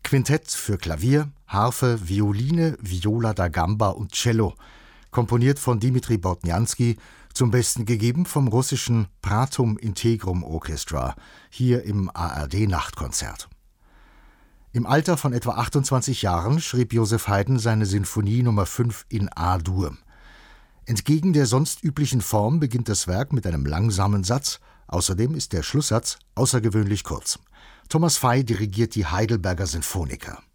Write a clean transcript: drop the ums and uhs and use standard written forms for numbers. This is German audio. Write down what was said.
Quintett für Klavier, Harfe, Violine, Viola da Gamba und Cello, komponiert von Dimitri Bortniansky, zum Besten gegeben vom russischen Pratum Integrum Orchestra, hier im ARD-Nachtkonzert. Im Alter von etwa 28 Jahren schrieb Joseph Haydn seine Sinfonie Nummer 5 in A-Dur. Entgegen der sonst üblichen Form beginnt das Werk mit einem langsamen Satz, außerdem ist der Schlusssatz außergewöhnlich kurz. Thomas Fey dirigiert die Heidelberger Sinfoniker.